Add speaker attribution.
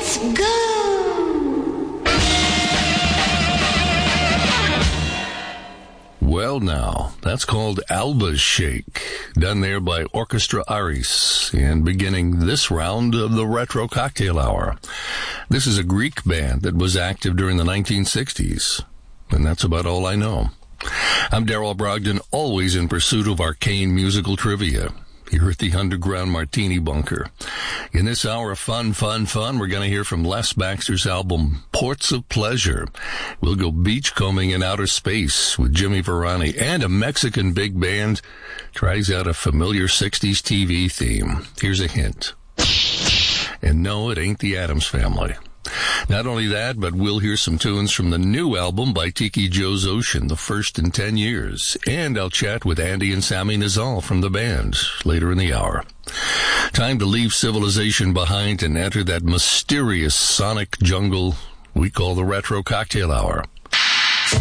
Speaker 1: Let's go!
Speaker 2: Well, now, that's called Alba's Shake, done there by Orchestra Aris, and beginning this round of the Retro Cocktail Hour. This is a Greek band that was active during the 1960s, and that's about all I know. I'm Darrell Brogdon, always in pursuit of arcane musical trivia here at the Underground Martini Bunker. In this hour of fun, we're going to hear from Les Baxter's album, Ports of Pleasure. We'll go beachcombing in outer space with Jimmy Varani, and a Mexican big band tries out a familiar 60s TV theme. Here's a hint. And no, it ain't the Addams Family. Not only that, but we'll hear some tunes from the new album by Tiki Joe's Ocean, the first in 10 years. And I'll chat with Andy and Sammy Nizal from the band later in the hour. Time to leave civilization behind and enter that mysterious sonic jungle we call the Retro Cocktail Hour.